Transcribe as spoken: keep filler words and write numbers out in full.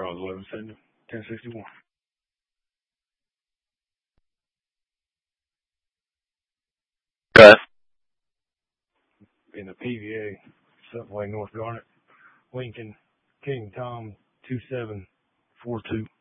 Charles eleven seven, ten sixty-one. Okay. In the P V A, Subway North Garnet, Lincoln, King Tom two seven four two.